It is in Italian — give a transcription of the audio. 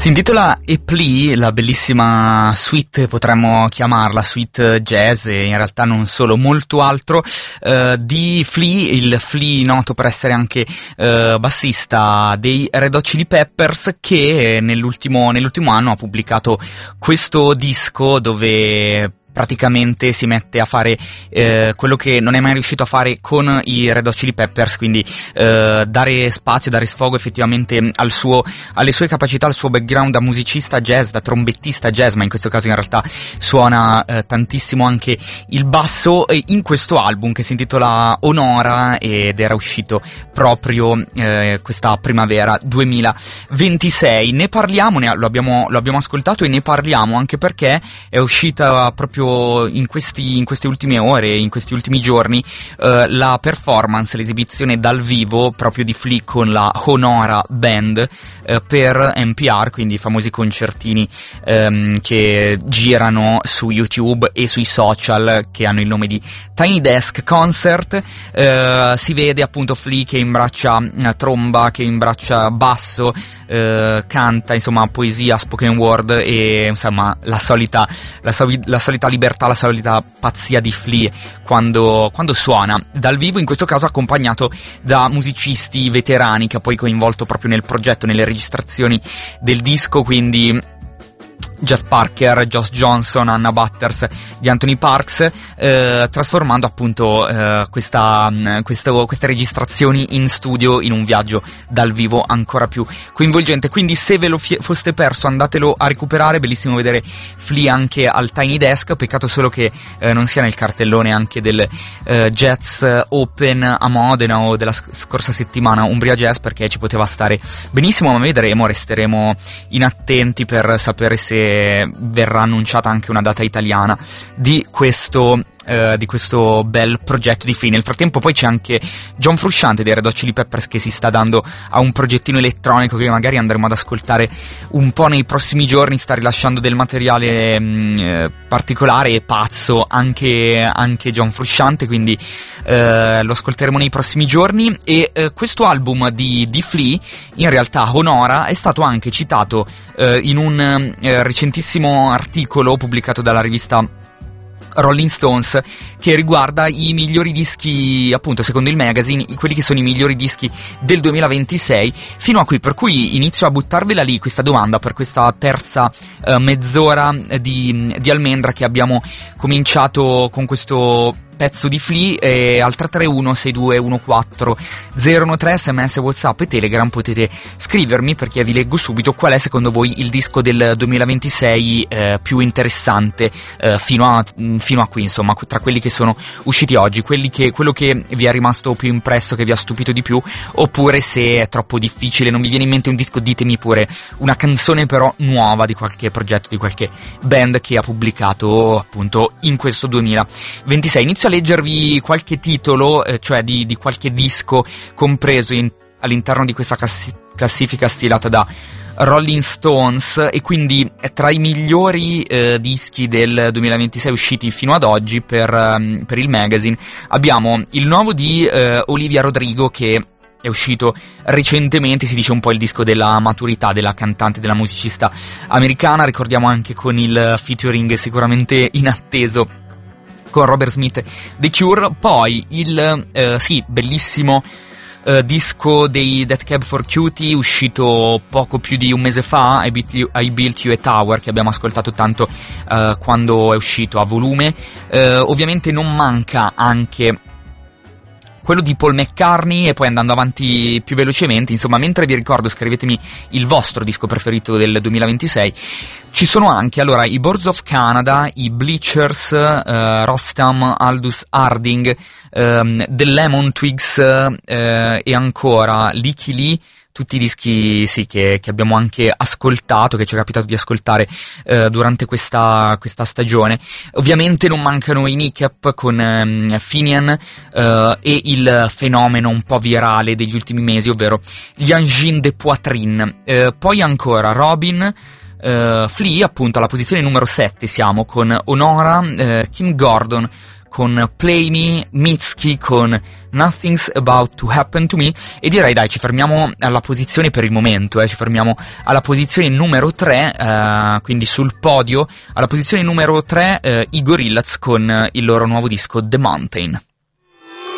Si intitola A Plea, la bellissima suite, potremmo chiamarla suite jazz, e in realtà non solo, molto altro, di Flea, il Flea noto per essere anche bassista dei Red Hot Chili Peppers, che nell'ultimo anno ha pubblicato questo disco dove praticamente si mette a fare quello che non è mai riuscito a fare con i Red Hot Chili Peppers, quindi dare spazio, dare sfogo effettivamente alle sue capacità, al suo background da musicista jazz, da trombettista jazz, ma in questo caso in realtà suona tantissimo anche il basso, in questo album che si intitola Onora ed era uscito proprio questa primavera 2026. Ne parliamo, lo abbiamo ascoltato e ne parliamo anche perché è uscita proprio in queste ultime ore, in questi ultimi giorni, la performance, l'esibizione dal vivo proprio di Flea con la Onora Band per NPR, quindi i famosi concertini che girano su YouTube e sui social, che hanno il nome di Tiny Desk Concert. Si vede appunto Flea che imbraccia tromba, che imbraccia basso, canta insomma poesia, spoken word e insomma la solita libertà, la solita pazzia di Flea quando suona dal vivo, in questo caso accompagnato da musicisti veterani che ha poi coinvolto proprio nel progetto, nelle registrazioni del disco, quindi Jeff Parker, Josh Johnson, Anna Butters di Anthony Parks, trasformando appunto queste registrazioni in studio in un viaggio dal vivo ancora più coinvolgente. Quindi se ve lo foste perso, andatelo a recuperare, bellissimo vedere Flea anche al Tiny Desk, peccato solo che non sia nel cartellone anche del Jazz Open a Modena o della scorsa settimana Umbria Jazz, perché ci poteva stare benissimo, ma vedremo, resteremo inattenti per sapere se verrà annunciata anche una data italiana di questo bel progetto di Flea. Nel frattempo poi c'è anche John Frusciante dei Red Hot Chili Peppers che si sta dando a un progettino elettronico che magari andremo ad ascoltare un po' nei prossimi giorni. Sta rilasciando del materiale particolare e pazzo anche John Frusciante, quindi lo ascolteremo nei prossimi giorni. E questo album di Flea, in realtà Onora, è stato anche citato in un recentissimo articolo pubblicato dalla rivista Rolling Stones, che riguarda i migliori dischi, appunto secondo il magazine, quelli che sono i migliori dischi del 2026 fino a qui, per cui inizio a buttarvela lì questa domanda per questa terza mezz'ora di Almendra, che abbiamo cominciato con questo pezzo di Flea. Al 331-6214-013 SMS, WhatsApp e Telegram potete scrivermi, perché vi leggo subito qual è secondo voi il disco del 2026 più interessante fino a qui, insomma, tra quelli che sono usciti oggi, quello che vi è rimasto più impresso, che vi ha stupito di più, oppure se è troppo difficile, non vi viene in mente un disco, ditemi pure una canzone però nuova di qualche progetto, di qualche band che ha pubblicato appunto in questo 2026. Inizio a leggervi qualche titolo, cioè di qualche disco compreso all'interno di questa classifica stilata da Rolling Stones, e quindi tra i migliori dischi del 2026 usciti fino ad oggi per il magazine abbiamo il nuovo di Olivia Rodrigo, che è uscito recentemente, si dice un po' il disco della maturità della cantante, della musicista americana. Ricordiamo anche con il featuring sicuramente inatteso con Robert Smith, The Cure. Poi il bellissimo disco dei Death Cab for Cutie, uscito poco più di un mese fa, I Built You a Tower, che abbiamo ascoltato tanto quando è uscito a volume. Ovviamente non manca anche quello di Paul McCartney, e poi andando avanti più velocemente, insomma, mentre vi ricordo, scrivetemi il vostro disco preferito del 2026, ci sono anche allora i Birds of Canada, i Bleachers, Rostam, Aldous Harding, The Lemon Twigs e ancora Licky Lee. Tutti i dischi che abbiamo anche ascoltato, che ci è capitato di ascoltare durante questa stagione. Ovviamente non mancano i Kneecap con Finian e il fenomeno un po' virale degli ultimi mesi, ovvero gli Angine de Poitrine. Poi ancora Robin, Flea, appunto alla posizione numero 7 siamo con Onora, Kim Gordon con Play Me, Mitski con Nothing's About to Happen to Me, e direi dai ci fermiamo alla posizione per il momento, ci fermiamo alla posizione numero 3, quindi sul podio, alla posizione numero 3 i Gorillaz con il loro nuovo disco The Mountain.